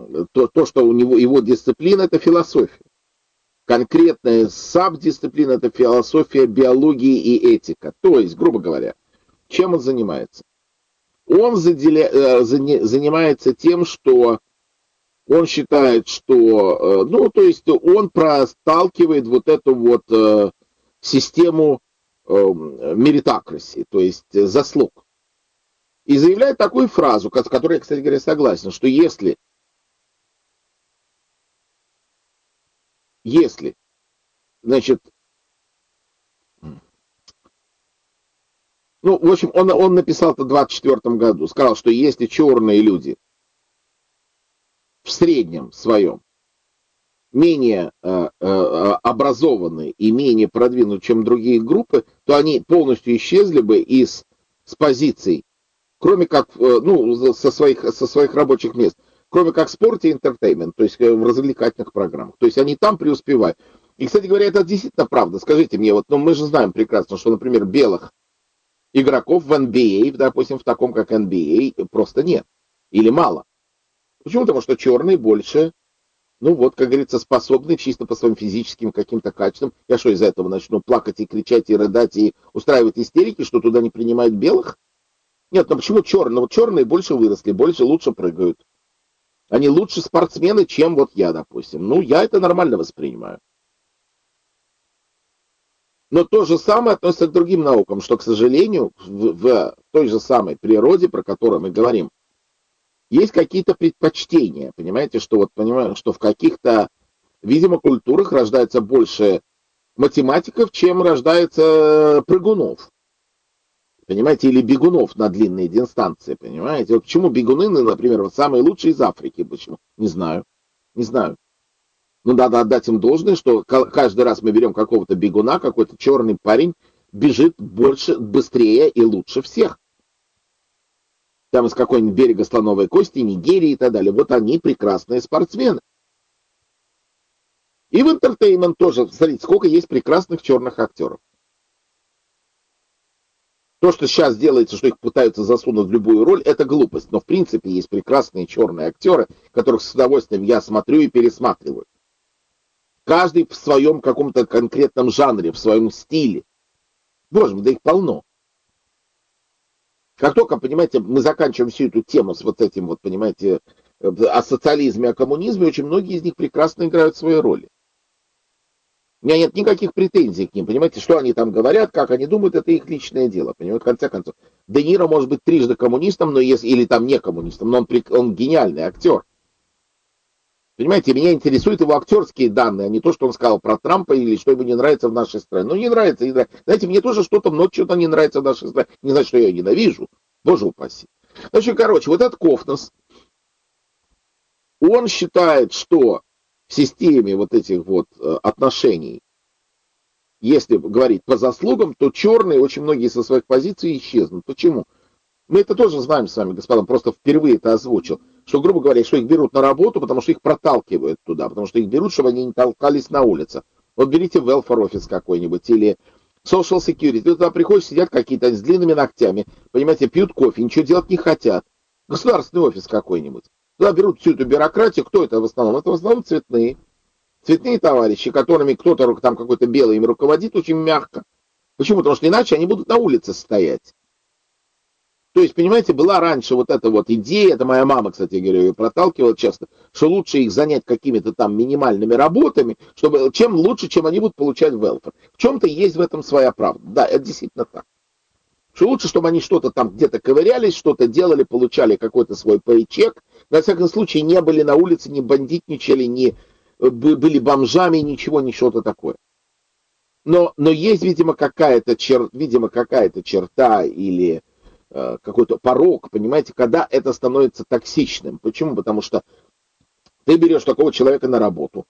то, что у него, его дисциплина, это философия. Конкретная саб-дисциплина, это философия, биологии и этика. То есть, грубо говоря, чем он занимается? Он занимается тем, что он считает, что, ну, то есть он просталкивает вот эту вот систему меритокраси, то есть заслуг. И заявляет такую фразу, с которой я, кстати говоря, согласен, что если, значит, ну, в общем, он написал это в 24 году, сказал, что если черные люди в среднем своем менее образованы и менее продвинуты, чем другие группы, то они полностью исчезли бы с позиций, кроме как, ну, со своих рабочих мест, кроме как в спорте и entertainment, то есть в развлекательных программах. То есть они там преуспевают. И, кстати говоря, это действительно правда. Скажите мне, вот, ну, мы же знаем прекрасно, что, например, белых игроков в NBA, допустим, в таком как NBA, просто нет. Или мало. Почему? Потому что черные больше, ну вот, как говорится, способны чисто по своим физическим каким-то качествам. Я что, из-за этого начну плакать и кричать, и рыдать, и устраивать истерики, что туда не принимают белых? Нет, ну почему черные? Ну вот черные больше выросли, больше, лучше прыгают. Они лучше спортсмены, чем вот я, допустим. Ну, я это нормально воспринимаю. Но то же самое относится к другим наукам, что, к сожалению, в той же самой природе, про которую мы говорим, есть какие-то предпочтения. Понимаете, что вот понимаю, что в каких-то, видимо, культурах рождается больше математиков, чем рождается прыгунов. Понимаете, или бегунов на длинные дистанции, понимаете? Вот почему бегуны, например, вот самые лучшие из Африки, почему? Не знаю, не знаю. Ну, надо отдать им должное, что каждый раз мы берем какого-то бегуна, какой-то черный парень бежит больше, быстрее и лучше всех. Там из какой-нибудь берега Слоновой Кости, Нигерии и так далее. Вот они прекрасные спортсмены. И в entertainment тоже, смотрите, сколько есть прекрасных черных актеров. То, что сейчас делается, что их пытаются засунуть в любую роль, это глупость. Но в принципе есть прекрасные черные актеры, которых с удовольствием я смотрю и пересматриваю. Каждый в своем каком-то конкретном жанре, в своем стиле. Боже мой, да их полно. Как только, понимаете, мы заканчиваем всю эту тему с вот этим, вот, понимаете, о социализме, о коммунизме, очень многие из них прекрасно играют свои роли. У меня нет никаких претензий к ним, понимаете, что они там говорят, как они думают, это их личное дело, понимаете, в конце концов. Де Ниро может быть трижды коммунистом, но если, или там не коммунистом, но он гениальный актер. Понимаете, меня интересуют его актерские данные, а не то, что он сказал про Трампа или что ему не нравится в нашей стране. Ну, не нравится, не нравится. Знаете, мне тоже что-то много чего-то не нравится в нашей стране. Не значит, что я ее ненавижу. Боже упаси. Значит, короче, вот этот Кофнес, он считает, что в системе вот этих вот отношений, если говорить по заслугам, то черные очень многие со своих позиций исчезнут. Почему? Мы это тоже знаем с вами, господа, просто впервые это озвучил, что, грубо говоря, что их берут на работу, потому что их проталкивают туда, потому что их берут, чтобы они не толкались на улице. Вот берите welfare office какой-нибудь или social security, ты туда приходишь, сидят какие-то с длинными ногтями, понимаете, пьют кофе, ничего делать не хотят. Государственный офис какой-нибудь. Туда берут всю эту бюрократию, кто это в основном? Это в основном цветные. Цветные товарищи, которыми кто-то там какой-то белый им руководит очень мягко. Почему? Потому что иначе они будут на улице стоять. То есть, понимаете, была раньше вот эта вот идея, это моя мама, кстати говоря, ее проталкивала часто, что лучше их занять какими-то там минимальными работами, чтобы, чем лучше, чем они будут получать welfare. В чем-то есть в этом своя правда. Да, это действительно так. Что лучше, чтобы они что-то там где-то ковырялись, что-то делали, получали какой-то свой пейчек. Во всяком случае, не были на улице, не бандитничали, не были бомжами, ничего такое. Но есть, видимо, какая-то черта или какой-то порог, понимаете, когда это становится токсичным. Почему? Потому что ты берешь такого человека на работу,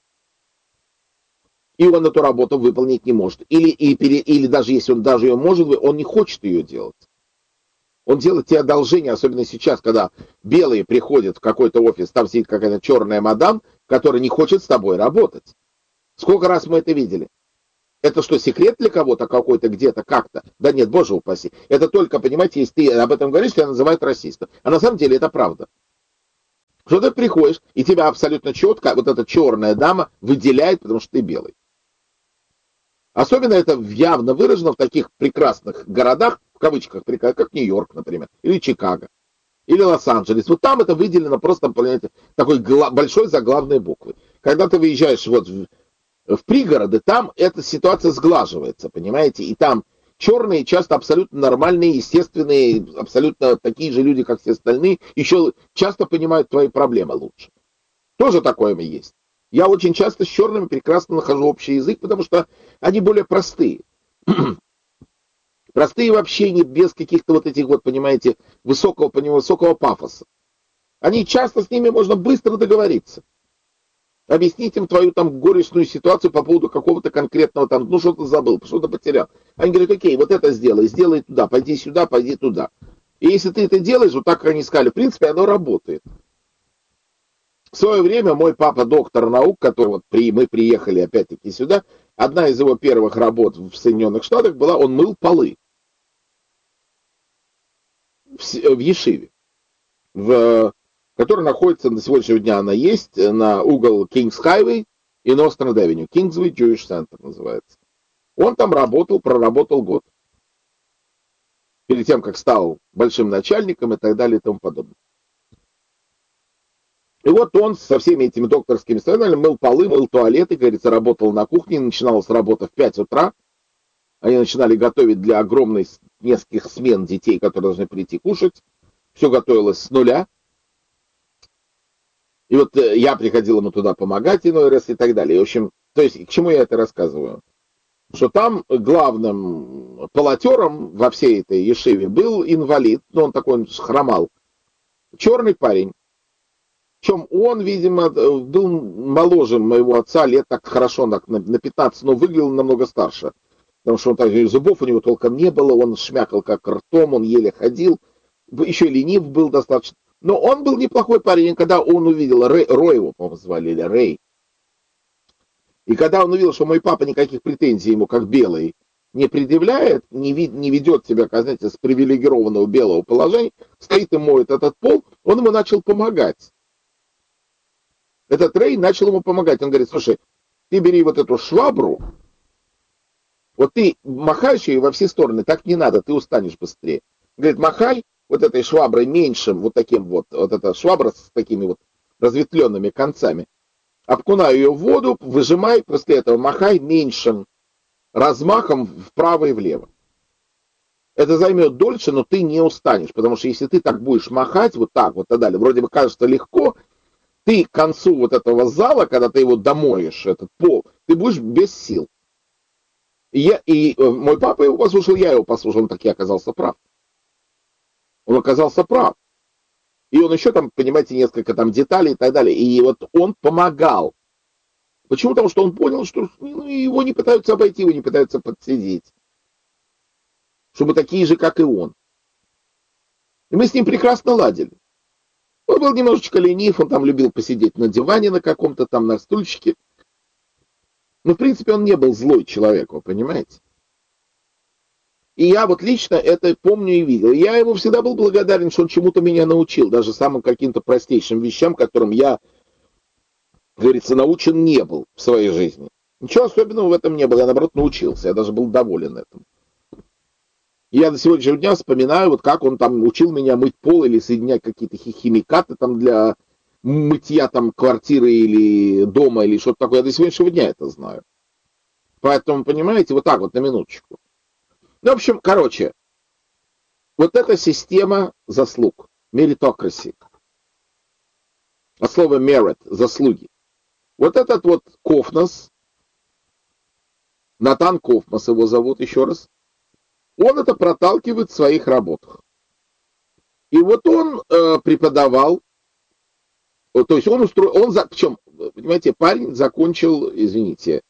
и он эту работу выполнить не может. Или даже если он даже ее может, он не хочет ее делать. Он делает тебе одолжение, особенно сейчас, когда белые приходят в какой-то офис, там сидит какая-то черная мадам, которая не хочет с тобой работать. Сколько раз мы это видели? Это что, секрет для кого-то какой-то где-то, как-то? Да нет, боже упаси. Это только, понимаете, если ты об этом говоришь, тебя называют расистом. А на самом деле это правда. Что ты приходишь, и тебя абсолютно четко вот эта черная дама выделяет, потому что ты белый. Особенно это явно выражено в таких прекрасных городах, в кавычках, как Нью-Йорк, например, или Чикаго, или Лос-Анджелес. Вот там это выделено просто, понимаете, такой большой заглавной буквы. Когда ты выезжаешь вот в пригороды, там эта ситуация сглаживается, понимаете, и там черные часто абсолютно нормальные, естественные, абсолютно такие же люди, как все остальные, еще часто понимают твои проблемы лучше. Тоже такое есть. Я очень часто с черными прекрасно нахожу общий язык, потому что они более простые. Простые в общении, без каких-то вот этих вот, понимаете, высокого пафоса. Они часто с ними можно быстро договориться. Объяснить им твою там горестную ситуацию по поводу какого-то конкретного там, ну что-то забыл, что-то потерял. Они говорят, окей, вот это сделай туда, пойди сюда, пойди туда. И если ты это делаешь, вот так, как они сказали, в принципе, оно работает. В свое время мой папа доктор наук, который вот мы приехали опять-таки сюда, одна из его первых работ в Соединенных Штатах была, он мыл полы в Ешиве, который находится на сегодняшнего дня, она есть, на угол Kings Highway и Nostrand Avenue, Kingsway Jewish Center называется. Он там проработал год. Перед тем, как стал большим начальником и так далее и тому подобное. И вот он со всеми этими докторскими степенями мыл полы, мыл туалеты, говорится, работал на кухне, начиналась работа в 5 утра. Они начинали готовить для огромной нескольких смен детей, которые должны прийти кушать. Все готовилось с нуля. И вот я приходил ему туда помогать иной раз и так далее. И, в общем, то есть, к чему я это рассказываю? Что там главным полотером во всей этой ешиве был инвалид, но он такой, он хромал, черный парень. Причем он, видимо, был моложе моего отца, лет так хорошо на 15, но выглядел намного старше. Потому что он так, зубов у него толком не было, он шмякал как ртом, он еле ходил, еще ленив был достаточно. Но он был неплохой парень, когда он увидел, Рой его, по-моему, звали, или Рэй. И когда он увидел, что мой папа никаких претензий ему, как белый, не предъявляет, не ведет себя, как, знаете, с привилегированного белого положения, стоит и моет этот пол, он ему начал помогать. Этот Рэй начал ему помогать. Он говорит, слушай, ты бери вот эту швабру, вот ты махаешь ее во все стороны, так не надо, ты устанешь быстрее. Говорит, махай вот этой шваброй меньшим, вот таким вот эта швабра с такими вот разветвленными концами. Окунай ее в воду, выжимай, после этого махай меньшим размахом вправо и влево. Это займет дольше, но ты не устанешь, потому что если ты так будешь махать вот так вот и так далее, вроде бы кажется легко, ты к концу вот этого зала, когда ты его домоешь, этот пол, ты будешь без сил. И мой папа его послушал, я его послушал, он таки оказался прав. Он оказался прав. И он еще там, понимаете, несколько там деталей и так далее. И вот он помогал. Почему? Потому что он понял, что его не пытаются обойти, его не пытаются подсидеть. Чтобы такие же, как и он. И мы с ним прекрасно ладили. Он был немножечко ленив, он там любил посидеть на диване на каком-то там, на стульчике. Но, в принципе, он не был злой человек, вы понимаете? И я вот лично это помню и видел. Я ему всегда был благодарен, что он чему-то меня научил, даже самым каким-то простейшим вещам, которым я, как говорится, научен не был в своей жизни. Ничего особенного в этом не было, я, наоборот, научился, я даже был доволен этим. И я до сегодняшнего дня вспоминаю, вот как он там учил меня мыть пол или соединять какие-то химикаты там для мытья там квартиры или дома или что-то такое. Я до сегодняшнего дня это знаю. Поэтому, понимаете, вот так вот на минуточку. Ну, в общем, короче, вот эта система заслуг, meritocracy, от слова merit, заслуги. Вот этот вот Кофнас, Натан Кофмас его зовут еще раз, он это проталкивает в своих работах. И вот он преподавал, то есть он устроил, причем, понимаете, парень закончил, извините,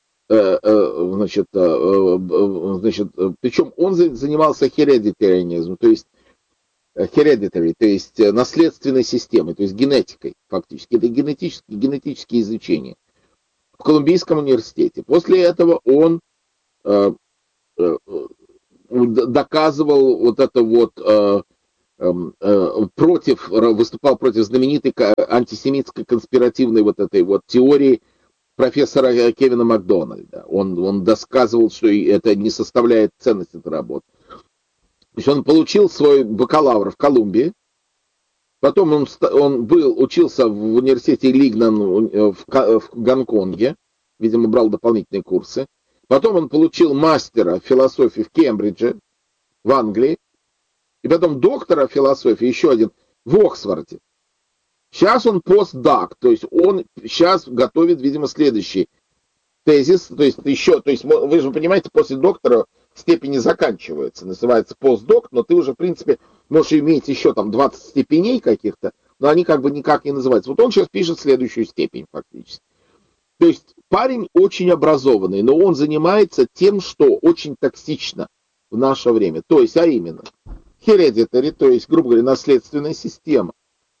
причем он занимался hereditarianism, то есть hereditary, то есть наследственной системой, то есть генетикой фактически. Это генетические изучения в Колумбийском университете. После этого он доказывал вот это вот выступал против знаменитой антисемитской конспиративной вот этой вот теории профессора Кевина Макдональда. Он досказывал, что это не составляет ценность этой работы. То есть он получил свой бакалавр в Колумбии, потом он учился в университете Лигнан в Гонконге, видимо, брал дополнительные курсы. Потом он получил мастера философии в Кембридже, в Англии, и потом доктора философии, еще один, в Оксфорде. Сейчас он постдок, то есть он сейчас готовит, видимо, следующий тезис, то есть вы же понимаете, после доктора степени заканчиваются, называется постдок, но ты уже, в принципе, можешь иметь еще там 20 степеней каких-то, но они как бы никак не называются. Вот он сейчас пишет следующую степень фактически. То есть парень очень образованный, но он занимается тем, что очень токсично в наше время. То есть, а именно, hereditary, то есть, грубо говоря, наследственная система.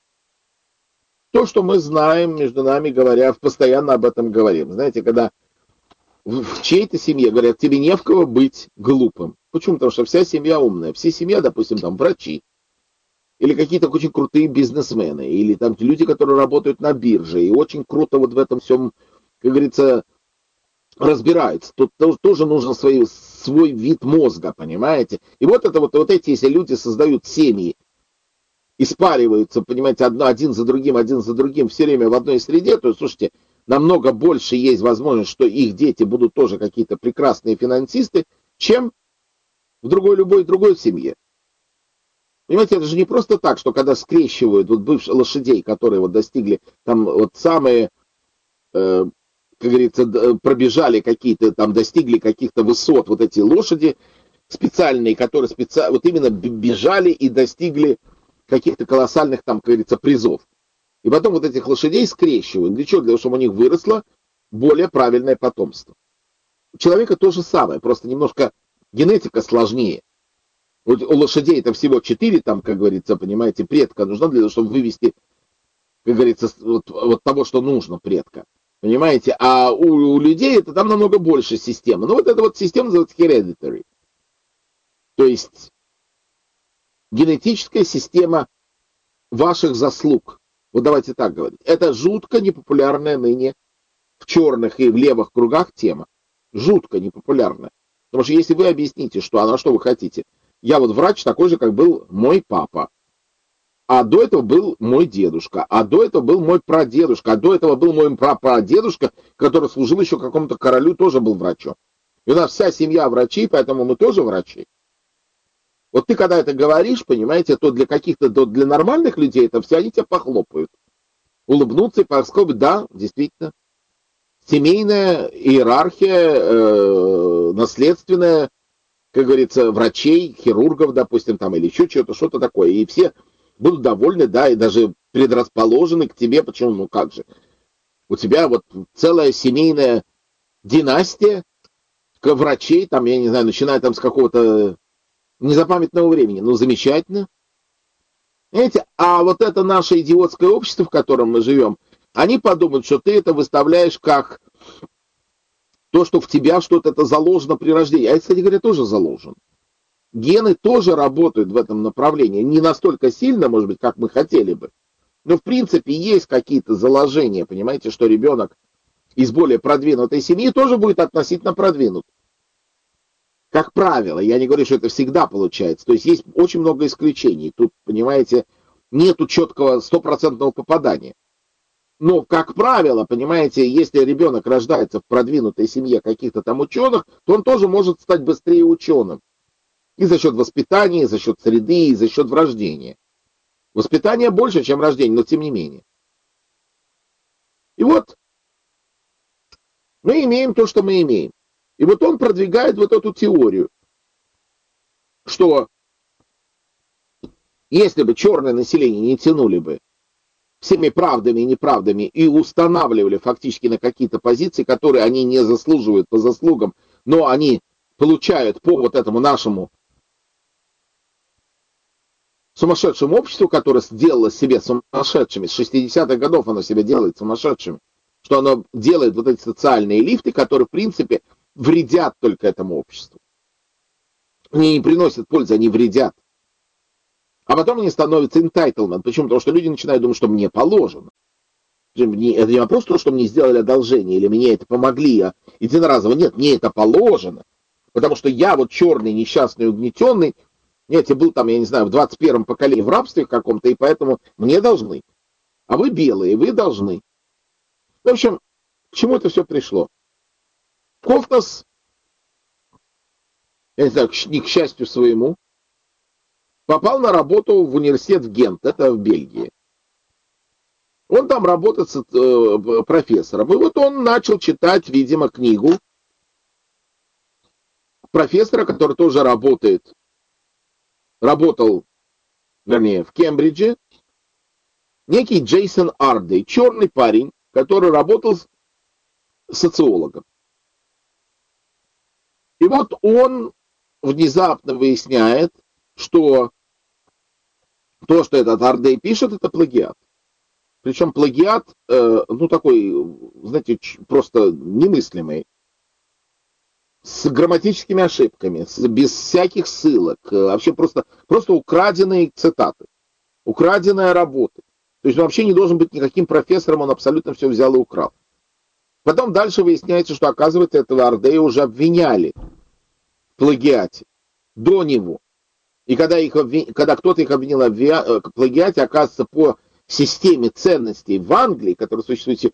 То, что мы знаем, между нами говоря, постоянно об этом говорим. Знаете, когда в чьей-то семье говорят, тебе не в кого быть глупым. Почему? Потому что вся семья умная. Все семья, допустим, там врачи, или какие-то очень крутые бизнесмены, или там люди, которые работают на бирже, и очень круто вот в этом всем, как говорится, разбираются. Тут тоже нужен свой вид мозга, понимаете? И вот эти, если люди создают семьи, испариваются, понимаете, один за другим, все время в одной среде, то, слушайте, намного больше есть возможность, что их дети будут тоже какие-то прекрасные финансисты, чем в любой другой семье. Понимаете, это же не просто так, что когда скрещивают вот бывших лошадей, которые вот достигли там вот самые, как говорится, пробежали какие-то, там достигли каких-то высот, вот эти лошади специальные, которые вот именно бежали и достигли каких-то колоссальных там, как говорится, призов. И потом вот этих лошадей скрещивают. Для чего? Для того, чтобы у них выросло более правильное потомство. У человека то же самое, просто немножко генетика сложнее. Вот у лошадей это всего 4, там, как говорится, понимаете, предка нужно для того, чтобы вывести, как говорится, вот того, что нужно предка. Понимаете? А у людей это там намного больше система. Ну вот эта вот система называется hereditary. То есть генетическая система ваших заслуг. Вот давайте так говорить. Это жутко непопулярная ныне в черных и в левых кругах тема. Жутко непопулярная. Потому что если вы объясните, что вы хотите. Я вот врач такой же, как был мой папа. А до этого был мой дедушка. А до этого был мой прадедушка. А до этого был мой прапрадедушка, который служил еще какому-то королю, тоже был врачом. И у нас вся семья врачей, поэтому мы тоже врачи. Вот ты когда это говоришь, понимаете, то для нормальных людей это все, они тебя похлопают. Улыбнутся и поскобят, да, действительно. Семейная иерархия, наследственная, как говорится, врачей, хирургов, допустим, там, или еще что-то такое. И все будут довольны, да, и даже предрасположены к тебе. Почему? Ну как же. У тебя вот целая семейная династия врачей, там, я не знаю, начиная там с какого-то незапамятного времени. Ну, замечательно. Понимаете? А вот это наше идиотское общество, в котором мы живем, они подумают, что ты это выставляешь как то, что в тебя что-то это заложено при рождении. А это, кстати говоря, тоже заложено. Гены тоже работают в этом направлении. Не настолько сильно, может быть, как мы хотели бы. Но, в принципе, есть какие-то заложения. Понимаете, что ребенок из более продвинутой семьи тоже будет относительно продвинут. Как правило, я не говорю, что это всегда получается. То есть очень много исключений. Тут, понимаете, нету четкого стопроцентного попадания. Но, как правило, понимаете, если ребенок рождается в продвинутой семье каких-то там ученых, то он тоже может стать быстрее ученым. И за счет воспитания, и за счет среды, и за счет врождения. Воспитание больше, чем рождение, но тем не менее. И вот мы имеем то, что мы имеем. И вот он продвигает вот эту теорию, что если бы черное население не тянули бы всеми правдами и неправдами и устанавливали фактически на какие-то позиции, которые они не заслуживают по заслугам, но они получают по вот этому нашему сумасшедшему обществу, которое сделало себе сумасшедшими, с 60-х годов оно себя делает сумасшедшими, что оно делает вот эти социальные лифты, которые, в принципе, вредят только этому обществу. Они не приносят пользы, они вредят. А потом они становятся entitlement. Почему? Потому что люди начинают думать, что мне положено. Это не вопрос того, что мне сделали одолжение, или мне это помогли единоразово. Нет, мне это положено. Потому что я вот черный, несчастный, угнетенный, нет, я был там, я не знаю, в 21-м поколении в рабстве каком-то, и поэтому мне должны. А вы белые, вы должны. В общем, к чему это все пришло? Кофнас, я не знаю, не к счастью своему, попал на работу в университет в Гент, это в Бельгии. Он там работает профессором. И вот он начал читать, видимо, книгу профессора, который тоже работал, вернее, в Кембридже, некий Джейсон Ардей, черный парень, который работал социологом. И вот он внезапно выясняет, что то, что этот Ардей пишет, это плагиат. Причем плагиат, такой, знаете, просто немыслимый. С грамматическими ошибками, без всяких ссылок. Вообще просто украденные цитаты. Украденная работа. То есть он вообще не должен быть никаким профессором, он абсолютно все взял и украл. Потом дальше выясняется, что, оказывается, этого Ардея уже обвиняли в плагиате до него. И когда кто-то их обвинил в плагиате, оказывается, по системе ценностей в Англии, которая существует,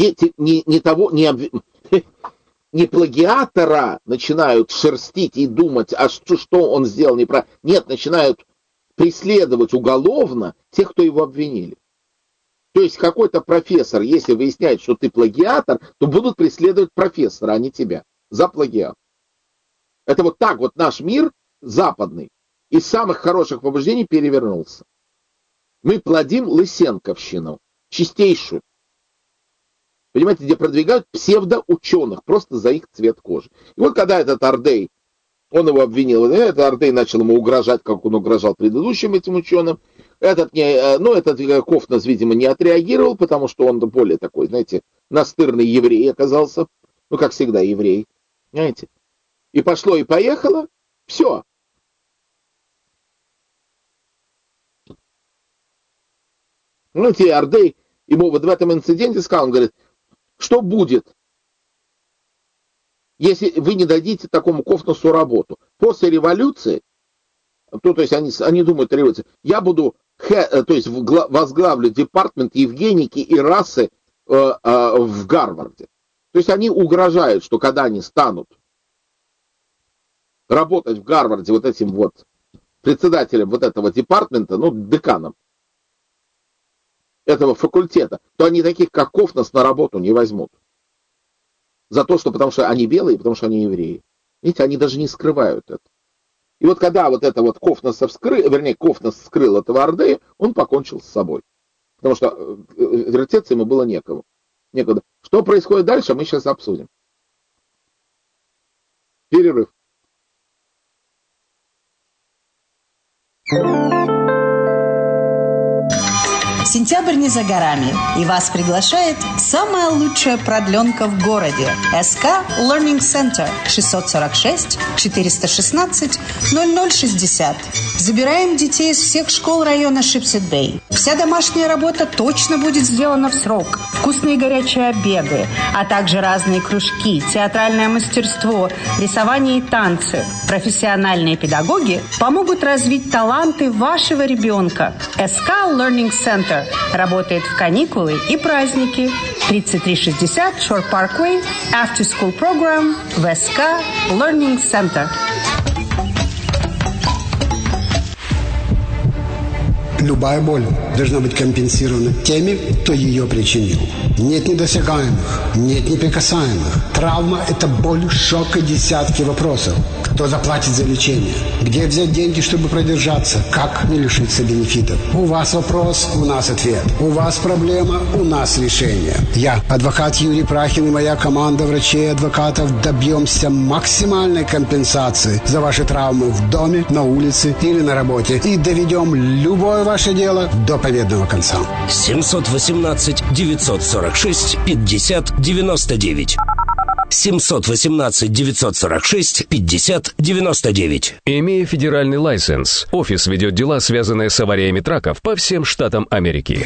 не плагиатора начинают шерстить и думать, а что он сделал неправильно. Нет, начинают преследовать уголовно тех, кто его обвинили. То есть какой-то профессор, если выясняет, что ты плагиатор, то будут преследовать профессора, а не тебя, за плагиат. Это вот так вот наш мир западный из самых хороших побуждений перевернулся. Мы плодим лысенковщину, чистейшую. Понимаете, где продвигают псевдоученых, просто за их цвет кожи. И вот когда этот Ардей, он его обвинил, этот Ардей начал ему угрожать, как он угрожал предыдущим этим ученым. Этот Кофнас, видимо, не отреагировал, потому что он более такой, знаете, настырный еврей оказался. Ну, как всегда, еврей. Понимаете? И пошло, и поехало. Все. Ну, те Ардей ему вот в этом инциденте сказал, он говорит, что будет, если вы не дадите такому Кофнасу работу? После революции, то есть они думают, революция, я буду, возглавлю департамент евгеники и расы в Гарварде. То есть они угрожают, что когда они станут работать в Гарварде вот этим вот председателем вот этого департамента, деканом этого факультета, то они таких, как Кофнас, на работу не возьмут. Потому что они белые, потому что они евреи. Видите, они даже не скрывают это. И вот когда вот это вот Кофнас скрыл этого Ардея, он покончил с собой. Потому что вертеться ему было некуда. Что происходит дальше, мы сейчас обсудим. Перерыв. Сентябрь не за горами, и вас приглашает самая лучшая продленка в городе. СК Learning Center 646-416-0060. Забираем детей из всех школ района Шипсет-Бэй. Вся домашняя работа точно будет сделана в срок. Вкусные горячие обеды, а также разные кружки, театральное мастерство, рисование и танцы. Профессиональные педагоги помогут развить таланты вашего ребенка. СК Learning Center работает в каникулы и праздники. 3360 Shore Parkway, After School Program в СК Learning Center. Любая боль должна быть компенсирована теми, кто ее причинил. Нет недосягаемых, нет неприкасаемых. Травма – это боль, шок и десятки вопросов. Кто заплатит за лечение? Где взять деньги, чтобы продержаться? Как не лишиться бенефитов? У вас вопрос, у нас ответ. У вас проблема, у нас решение. Я, адвокат Юрий Прахин, и моя команда врачей и адвокатов добьемся максимальной компенсации за ваши травмы в доме, на улице или на работе. И доведем любое ваше дело до победного конца. 718 946 50 99. 718-946-50-99. Имея федеральный лайсенс, офис ведет дела, связанные с авариями траков по всем штатам Америки.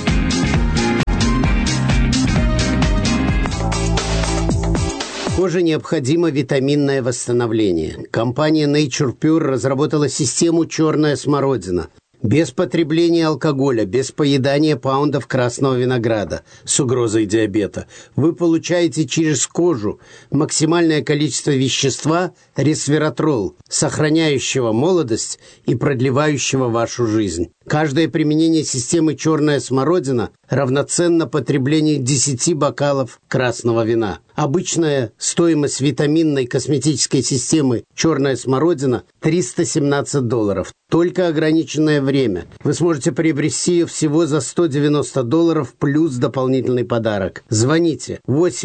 Коже необходимо витаминное восстановление. Компания Nature Pure разработала систему «Черная смородина». Без потребления алкоголя, без поедания паундов красного винограда с угрозой диабета. Вы получаете через кожу максимальное количество вещества ресвератрол, сохраняющего молодость и продлевающего вашу жизнь. Каждое применение системы «Черная смородина» равноценно потреблению 10 бокалов красного вина. Обычная стоимость витаминной косметической системы «Черная смородина» $317. Только ограниченное время. Вы сможете приобрести ее всего за $190 плюс дополнительный подарок. Звоните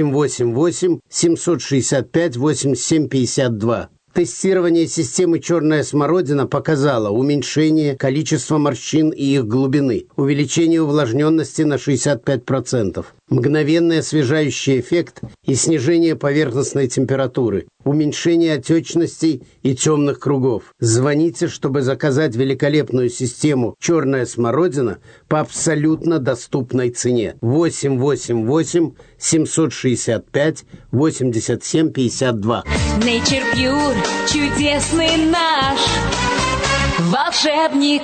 888-765-8752. Тестирование системы «Черная смородина» показало уменьшение количества морщин и их глубины, увеличение увлажненности на 65%, мгновенный освежающий эффект и снижение поверхностной температуры, уменьшение отечностей и темных кругов. Звоните, чтобы заказать великолепную систему «Черная смородина» по абсолютно доступной цене. 888-765-8752. Nature Pure, чудесный наш волшебник.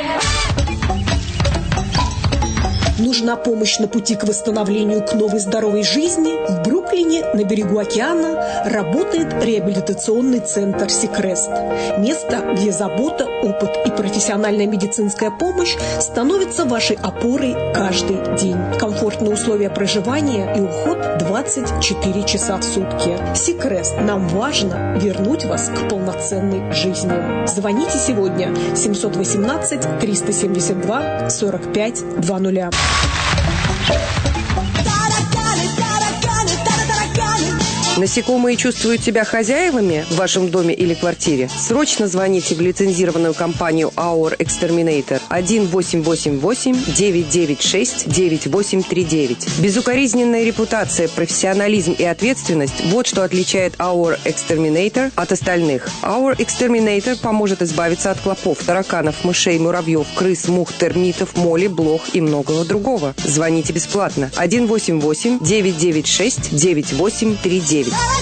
Нужна помощь на пути к восстановлению к новой здоровой жизни? В Бруклине, на берегу океана, работает реабилитационный центр «Сикрест». Место, где забота, опыт и профессиональная медицинская помощь становятся вашей опорой каждый день. Комфортные условия проживания и уход 24 часа в сутки. «Сикрест». Нам важно вернуть вас к полноценной жизни. Звоните сегодня 718-372-4520. Насекомые чувствуют себя хозяевами в вашем доме или квартире? Срочно звоните в лицензированную компанию Our Exterminator 1-888-996-9839. Безукоризненная репутация, профессионализм и ответственность – вот что отличает Our Exterminator от остальных. Our Exterminator поможет избавиться от клопов, тараканов, мышей, муравьев, крыс, мух, термитов, моли, блох и многого другого. Звоните бесплатно 1-888-996-9839.